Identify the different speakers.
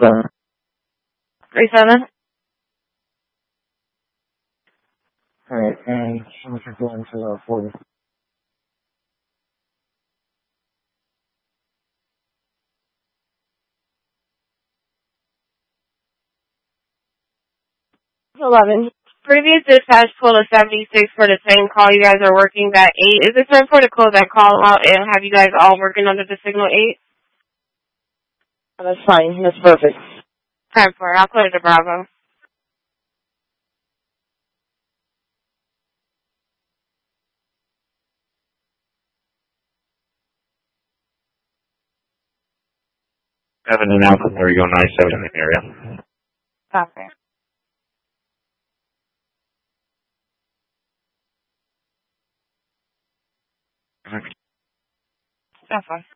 Speaker 1: 37.
Speaker 2: Alright, and how much is going to 40?
Speaker 1: $11. Previous dispatch pulled a 76 for the same call. You guys are working that 8. Is it time for to close that call out and have you guys all working under the signal 8?
Speaker 2: Oh, that's fine. That's perfect.
Speaker 1: Time for it. I'll clear the Bravo.
Speaker 3: Seven and out from Rio 97 in the area.
Speaker 1: Copy. That's fine.